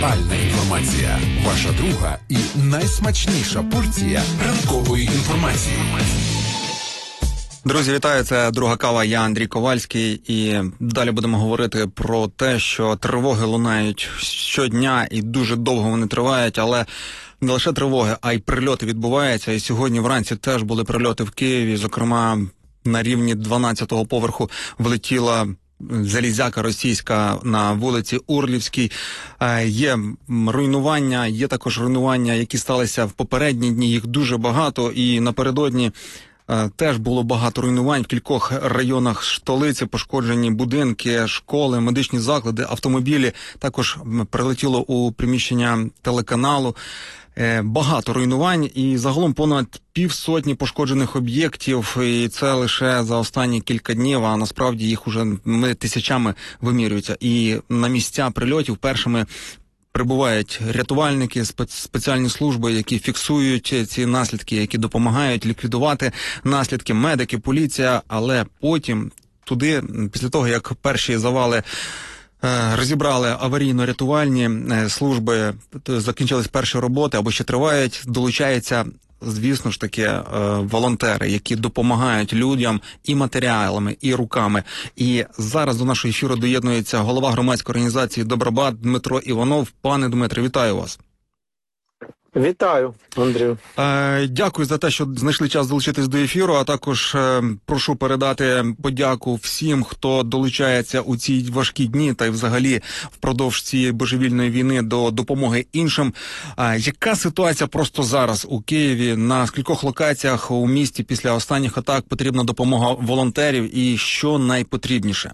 Актуальна інформація. Ваша друга і найсмачніша порція ранкової інформації. Друзі, вітаю, це «Друга кава», я Андрій Ковальський, і далі будемо говорити про те, що тривоги лунають щодня і дуже довго вони тривають, але не лише тривоги, а й прильоти відбуваються, і сьогодні вранці теж були прильоти в Києві, зокрема на рівні 12-го поверху влетіла залізяка російська на вулиці Урлівській. Є руйнування, є також руйнування, які сталися в попередні дні, їх дуже багато, і напередодні теж було багато руйнувань в кількох районах столиці, пошкоджені будинки, школи, медичні заклади, автомобілі. Також прилетіло у приміщення телеканалу. Багато руйнувань і загалом понад півсотні пошкоджених об'єктів, і це лише за останні кілька днів, а насправді їх уже тисячами вимірюються. І на місця прильотів першими прибувають рятувальники, спеціальні служби, які фіксують ці наслідки, які допомагають ліквідувати наслідки, медики, поліція, але потім туди, після того, як перші завали розібрали аварійно-рятувальні служби, закінчились перші роботи або ще тривають, долучаються, звісно ж таки, волонтери, які допомагають людям і матеріалами, і руками. І зараз до нашого ефіру доєднується голова громадської організації «Добробат» Дмитро Іванов. Пане Дмитре, вітаю вас. Вітаю, Андрію. Дякую за те, що знайшли час долучитись до ефіру, а також прошу передати подяку всім, хто долучається у ці важкі дні та й взагалі впродовж цієї божевільної війни до допомоги іншим. Яка ситуація просто зараз у Києві? На скількох локаціях у місті після останніх атак потрібна допомога волонтерів і що найпотрібніше?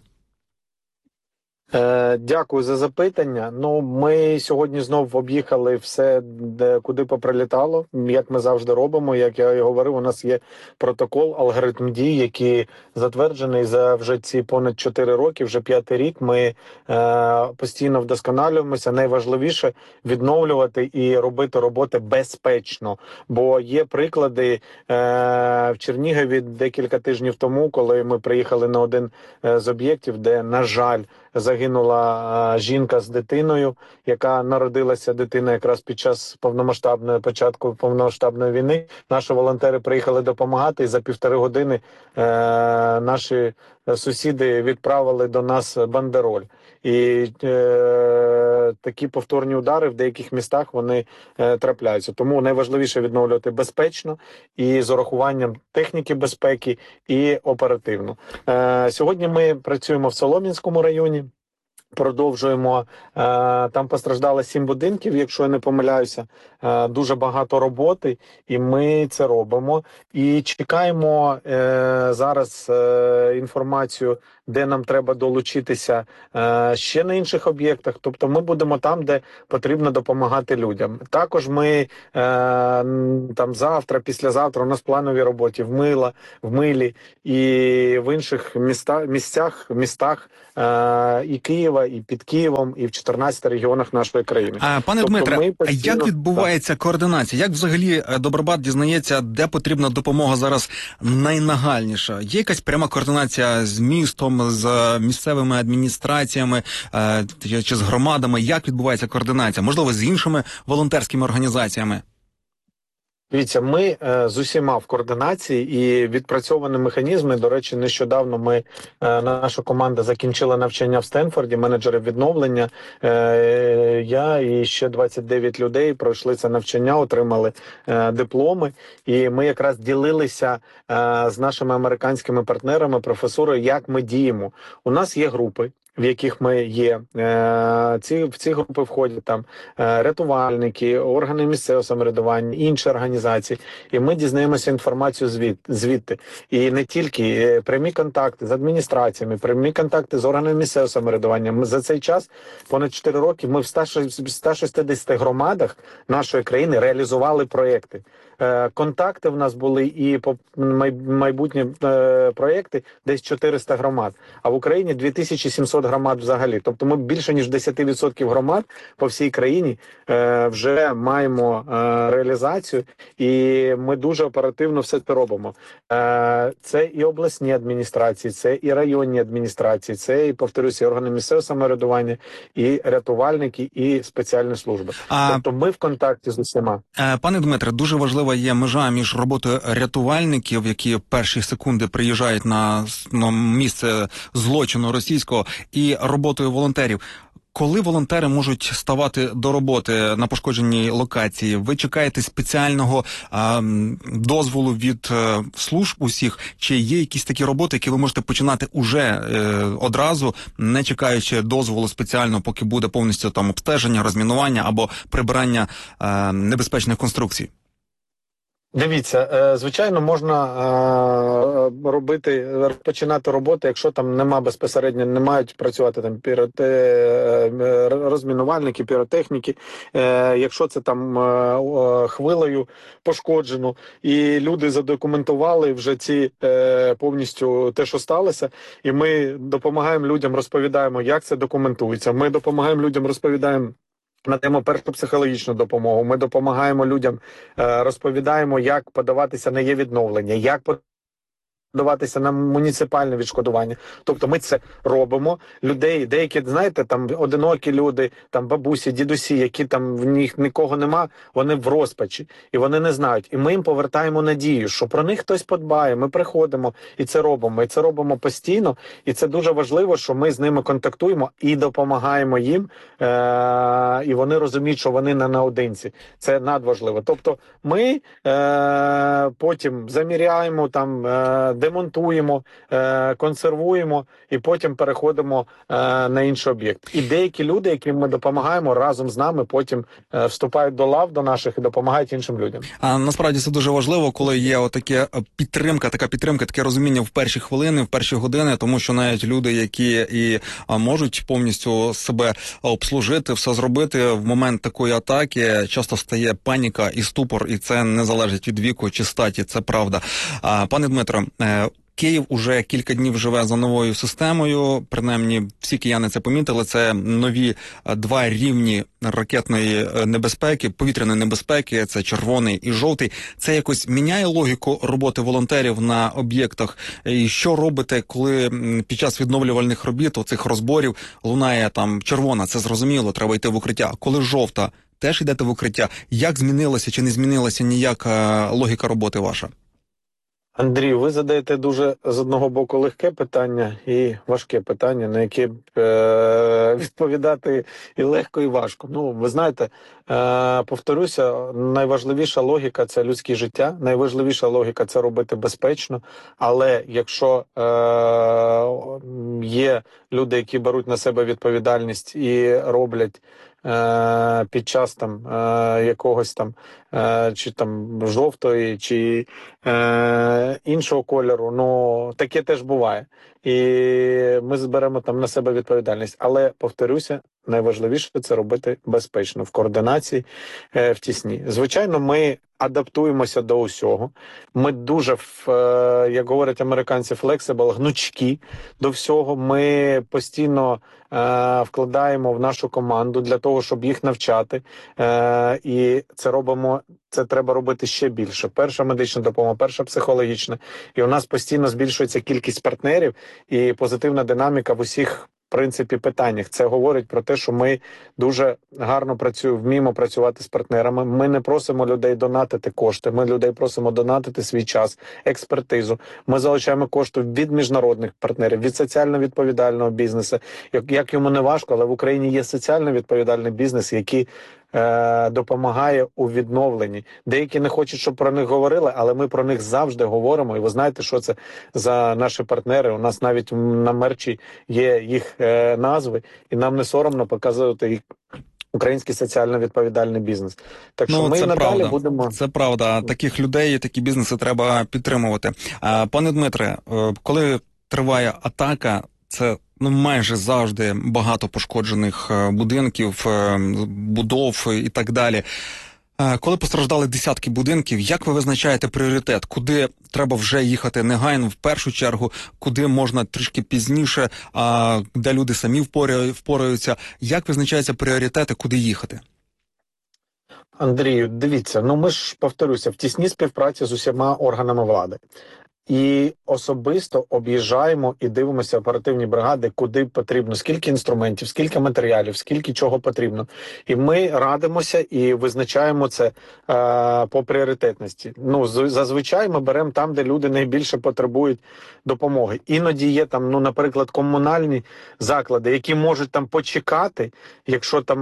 Дякую за запитання. Ми сьогодні знов об'їхали все, куди поприлітало, як ми завжди робимо. Як я і говорив, у нас є протокол, алгоритм дій, який затверджений за вже ці понад 4 роки, вже 5-й рік. Ми постійно вдосконалюємося. Найважливіше – відновлювати і робити роботи безпечно. Бо є приклади в Чернігові декілька тижнів тому, коли ми приїхали на один з об'єктів, де, на жаль, загинула жінка з дитиною, яка народилася, дитина якраз під час початку повномасштабної війни. Наші волонтери приїхали допомагати, і за 1,5 години наші сусіди відправили до нас бандероль. І такі повторні удари в деяких містах вони трапляються. Тому найважливіше відновлювати безпечно і з урахуванням техніки безпеки і оперативно. Сьогодні ми працюємо в Солом'янському районі. Продовжуємо. Там постраждало 7 будинків, якщо я не помиляюся. Дуже багато роботи, і ми це робимо. І чекаємо зараз інформацію, де нам треба долучитися ще на інших об'єктах. Тобто ми будемо там, де потрібно допомагати людям. Також ми там завтра, післязавтра у нас планові роботи в Милі і в інших містах і Києва, і під Києвом, і в 14 регіонах нашої країни. Пане Дмитре, як відбувається координація? Як взагалі Добробат дізнається, де потрібна допомога зараз найнагальніша? Є якась пряма координація з містом, з місцевими адміністраціями чи з громадами? Як відбувається координація? Можливо, з іншими волонтерськими організаціями? Дивіться, ми з усіма в координації і відпрацьовані механізми. До речі, нещодавно наша команда закінчила навчання в Стенфорді, менеджери відновлення. Я і ще 29 людей пройшли це навчання, отримали дипломи. І ми якраз ділилися з нашими американськими партнерами, професурою, як ми діємо. У нас є групи, в яких ми є. В ці групи входять там рятувальники, органи місцевого самоврядування, інші організації. І ми дізнаємося інформацію звідти. І не тільки прямі контакти з адміністраціями, прямі контакти з органами місцевого самоврядування. Ми за цей час, понад 4 роки, ми в 160 громадах нашої країни реалізували проєкти. Контакти в нас були і по майбутні проєкти десь 400 громад. А в Україні 2700 громад взагалі. Тобто ми більше ніж 10% громад по всій країні вже маємо реалізацію, і ми дуже оперативно все це робимо. Це і обласні адміністрації, це і районні адміністрації, це і, повторюся, і органи місцевого самоврядування, і рятувальники, і спеціальні служби. Тобто ми в контакті з усіма. Пане Дмитре, дуже важлива є межа між роботою рятувальників, які в перші секунди приїжджають на місце злочину російського, і роботою волонтерів. Коли волонтери можуть ставати до роботи на пошкодженій локації? Ви чекаєте спеціального дозволу від служб усіх? Чи є якісь такі роботи, які ви можете починати уже одразу, не чекаючи дозволу спеціально, поки буде повністю там обстеження, розмінування або прибирання небезпечних конструкцій? Дивіться, звичайно, можна починати роботи, якщо там не мають працювати там розмінувальники, піротехніки, якщо це там хвилею пошкоджено, і люди задокументували вже ці повністю те, що сталося, і ми допомагаємо людям, розповідаємо, як це документується. Ми допомагаємо людям, розповідаємо, надаємо першу психологічну допомогу, ми допомагаємо людям, розповідаємо, як подаватися на є-відновлення, як подаватися на муніципальне відшкодування. Тобто ми це робимо. Людей, деякі, знаєте, там одинокі люди, там бабусі, дідусі, які там в них нікого нема, вони в розпачі, і вони не знають. І ми їм повертаємо надію, що про них хтось подбає. Ми приходимо і це робимо. І це робимо постійно. І це дуже важливо, що ми з ними контактуємо і допомагаємо їм. І вони розуміють, що вони не наодинці. Це надважливо. Тобто ми потім заміряємо, там, демонтуємо, консервуємо і потім переходимо на інший об'єкт. І деякі люди, яким ми допомагаємо, разом з нами потім вступають до лав до наших і допомагають іншим людям. А насправді це дуже важливо, коли є така підтримка, таке розуміння в перші хвилини, в перші години, тому що навіть люди, які і можуть повністю себе обслужити, все зробити, в момент такої атаки часто стає паніка і ступор, і це не залежить від віку чи статі, це правда. Пане Дмитро, Київ уже кілька днів живе за новою системою, принаймні всі кияни це помітили, це нові 2 рівні ракетної небезпеки, повітряної небезпеки, це червоний і жовтий. Це якось міняє логіку роботи волонтерів на об'єктах? І що робите, коли під час відновлювальних робіт, оцих розборів, лунає там червона, це зрозуміло, треба йти в укриття, коли жовта, теж йдете в укриття? Як змінилася чи не змінилася ніяка логіка роботи ваша? Андрій, ви задаєте дуже, з одного боку, легке питання і важке питання, на яке відповідати і легко, і важко. Ну, ви знаєте, повторюся, найважливіша логіка – це людське життя, найважливіша логіка – це робити безпечно, але якщо є люди, які беруть на себе відповідальність і роблять під час там якогось там чи там жовтої, чи іншого кольору, ну таке теж буває. І ми зберемо там на себе відповідальність. Але, повторюся, найважливіше це робити безпечно, в координації, в тісні. Звичайно, ми адаптуємося до усього. Ми дуже, як говорять американці, flexible, гнучкі до всього. Ми постійно вкладаємо в нашу команду для того, щоб їх навчати. І це робимо, це треба робити ще більше. Перша медична допомога, перша психологічна. І у нас постійно збільшується кількість партнерів і позитивна динаміка в усіх, в принципі, питаннях. Це говорить про те, що ми дуже гарно працюємо, вміємо працювати з партнерами. Ми не просимо людей донатити кошти, ми людей просимо донатити свій час, експертизу. Ми залучаємо кошти від міжнародних партнерів, від соціально відповідального бізнесу. Як йому не важко, але в Україні є соціально відповідальний бізнес, який допомагає у відновленні. Деякі не хочуть, щоб про них говорили, але ми про них завжди говоримо. І ви знаєте, що це за наші партнери. У нас навіть на мерчі є їх назви, і нам не соромно показувати їх. Український соціально відповідальний бізнес. Так що ми надалі будемо... Це правда. Таких людей, такі бізнеси треба підтримувати. Пане Дмитре, коли триває атака, це майже завжди багато пошкоджених будинків, будов і так далі. Коли постраждали десятки будинків, як ви визначаєте пріоритет? Куди треба вже їхати негайно, в першу чергу, куди можна трішки пізніше, де люди самі впораються? Як визначаються пріоритети, куди їхати? Андрію, дивіться, ми ж, повторюся, в тісній співпраці з усіма органами влади. І особисто об'їжджаємо і дивимося оперативні бригади, куди потрібно, скільки інструментів, скільки матеріалів, скільки чого потрібно. І ми радимося і визначаємо це по пріоритетності. Зазвичай ми беремо там, де люди найбільше потребують допомоги. Іноді є там, наприклад, комунальні заклади, які можуть там почекати, якщо там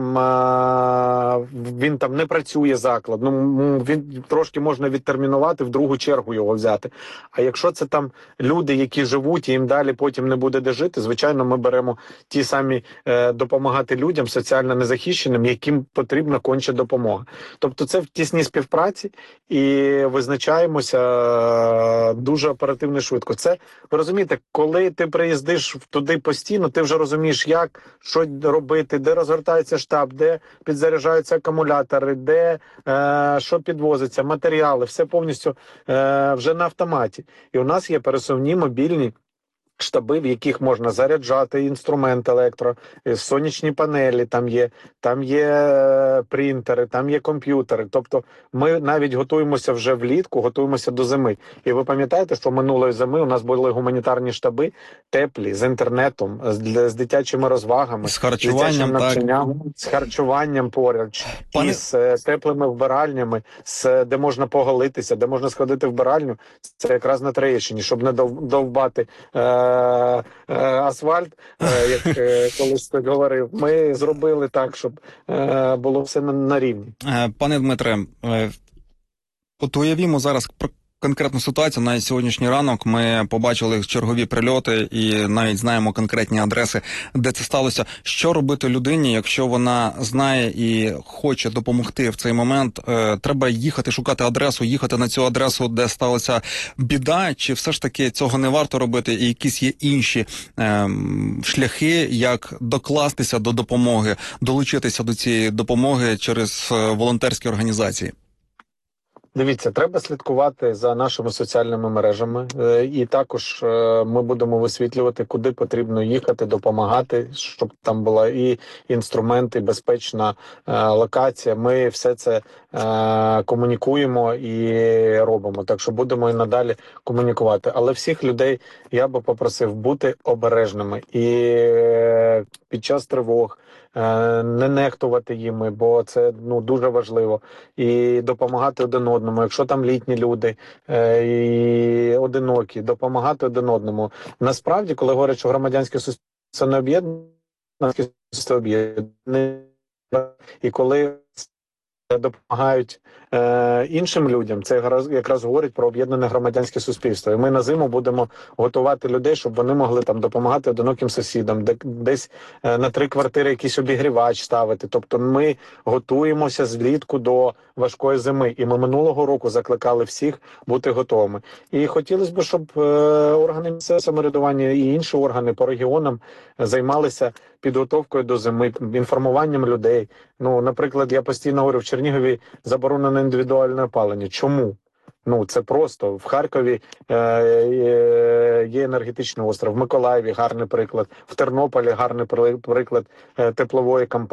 він там не працює заклад. Він трошки можна відтермінувати, в другу чергу його взяти. А якщо це там люди, які живуть, і їм далі потім не буде де жити, звичайно, ми беремо ті самі допомагати людям, соціально незахищеним, яким потрібна конче допомога. Тобто це в тісній співпраці і визначаємося дуже оперативно і швидко. Це, ви розумієте, коли ти приїздиш туди постійно, ти вже розумієш, як, що робити, де розгортається штаб, де підзаряджаються акумулятори, де що підвозиться, матеріали, все повністю вже на автоматі. І у нас є пересувні мобільні штаби, в яких можна заряджати інструмент електро, сонячні панелі там є принтери, там є комп'ютери. Тобто ми навіть готуємося вже влітку, готуємося до зими. І ви пам'ятаєте, що минулої зими у нас були гуманітарні штаби теплі, з інтернетом, з дитячими розвагами, з харчуванням, навчанням, з харчуванням поруч, і з теплими вбиральнями, де можна поголитися, де можна сходити в вбиральню. Це якраз на Троєщині, щоб не довбати асфальт, як колись ти говорив. Ми зробили так, щоб було все на рівні. Пане Дмитре, от уявімо зараз конкретну ситуацію. На сьогоднішній ранок ми побачили чергові прильоти і навіть знаємо конкретні адреси, де це сталося. Що робити людині, якщо вона знає і хоче допомогти в цей момент? Треба їхати, шукати адресу, їхати на цю адресу, де сталася біда, чи все ж таки цього не варто робити, і якісь є інші шляхи, як докластися до допомоги, долучитися до цієї допомоги через волонтерські організації? Дивіться, треба слідкувати за нашими соціальними мережами, і також ми будемо висвітлювати, куди потрібно їхати, допомагати, щоб там була і інструменти, і безпечна локація. Ми все це комунікуємо і робимо, так що будемо і надалі комунікувати. Але всіх людей я би попросив бути обережними і під час тривог не нехтувати їми, бо це дуже важливо, і допомагати один одному. Якщо там літні люди і одинокі, допомагати один одному. Насправді, коли говорять, що громадянське суспільство не об'єднане, суспільство об'єднане, і коли допомагають іншим людям, це якраз говорить про об'єднане громадянське суспільство. І ми на зиму будемо готувати людей, щоб вони могли там допомагати одиноким сусідам, десь на 3 квартири якийсь обігрівач ставити. Тобто ми готуємося злітку до важкої зими. І ми минулого року закликали всіх бути готовими. І хотілося б, щоб органи місцевого самоврядування і інші органи по регіонам займалися підготовкою до зими, інформуванням людей. Наприклад, я постійно говорю, в Чернігові заборонено індивідуальне опалення. Чому? Це просто. В Харкові є енергетичний остров, в Миколаєві гарний приклад, в Тернополі гарний приклад теплової кампанії.